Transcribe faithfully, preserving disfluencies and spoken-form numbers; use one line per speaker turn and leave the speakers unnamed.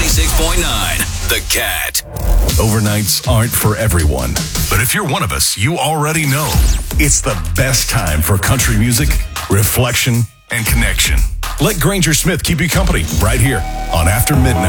ninety-six point nine, The Cat.
Overnights aren't for everyone, but if you're one of us, you already know it's the best time for country music, reflection, and connection. Let Granger Smith keep you company right here on After Midnight.